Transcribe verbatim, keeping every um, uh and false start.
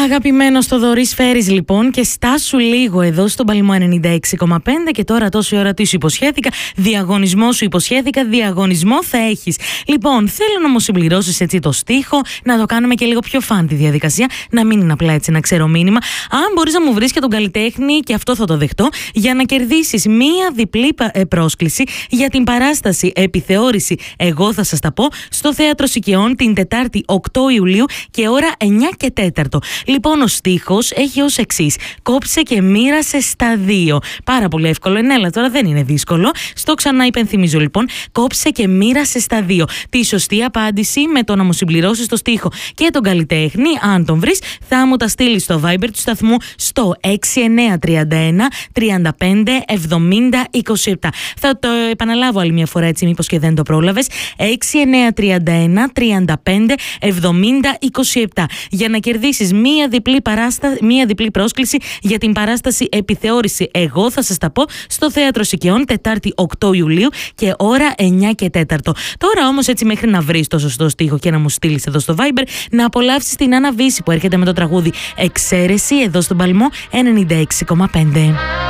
Αγαπημένο Θοδωρής Φέρης λοιπόν, και στάσου λίγο εδώ στον Παλμό ενενήντα έξι κόμμα πέντε. Και τώρα τόση ώρα τι σου υποσχέθηκα, διαγωνισμό σου υποσχέθηκα, διαγωνισμό θα έχεις. Λοιπόν, θέλω να μου συμπληρώσεις έτσι το στίχο, να το κάνουμε και λίγο πιο φαν τη διαδικασία, να μην είναι απλά έτσι ένα ξερό μήνυμα. Αν μπορείς να μου βρεις και τον καλλιτέχνη, και αυτό θα το δεχτώ, για να κερδίσεις μία διπλή πρόσκληση για την παράσταση Επιθεώρηση Εγώ θα σας τα πω στο Θέατρο Σικαιών την Τετάρτη οκτώ Ιουλίου και ώρα εννιά και τέταρτο. Λοιπόν, ο στίχος έχει ως εξής: κόψε και μοίρασε στα δύο. Πάρα πολύ εύκολο, ναι, αλλά τώρα δεν είναι δύσκολο. Στο ξανά υπενθυμίζω λοιπόν: κόψε και μοίρασε στα δύο. Τη σωστή απάντηση με το να μου συμπληρώσεις το στίχο και τον καλλιτέχνη, αν τον βρεις, θα μου τα στείλεις στο Viber του σταθμού στο έξι εννιά τρία ένα τριάντα πέντε εβδομήντα είκοσι επτά. Θα το επαναλάβω άλλη μια φορά, έτσι μήπως και δεν το πρόλαβες. έξι εννιά τρία ένα τριάντα πέντε εβδομήντα είκοσι επτά για να κερδίσεις μία διπλή, παράστα... μία διπλή πρόσκληση για την παράσταση Επιθεώρηση Εγώ θα σας τα πω στο Θέατρο Σικαιών Τετάρτη οκτώ Ιουλίου και ώρα εννιά και τέταρτο. Τώρα όμως, έτσι μέχρι να βρεις το σωστό στίχο και να μου στείλεις εδώ στο Viber, να απολαύσεις την Άννα Βύση που έρχεται με το τραγούδι Εξαίρεση εδώ στον Παλμό ενενήντα έξι κόμμα πέντε.